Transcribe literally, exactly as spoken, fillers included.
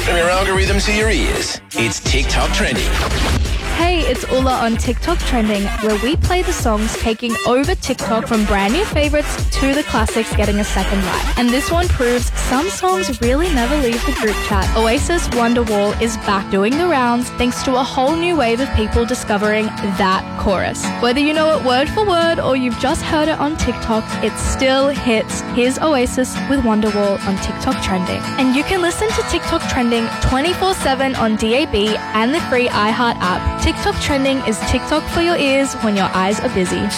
From your algorithm to your ears, it's TikTok Trending. Hey, it's Ula on TikTok Trending, where we play the songs taking over TikTok from brand new favorites to the classics getting a second life. And this one proves some songs really never leave the group chat. Oasis Wonderwall is back doing the rounds thanks to a whole new wave of people discovering that chorus. Whether you know it word for word or you've just heard it on TikTok, it still hits. Here's Oasis with Wonderwall on TikTok Trending. And you can listen to TikTok Trending twenty-four seven on D A B and the free iHeart app. TikTok Trending is TikTok for your ears when your eyes are busy.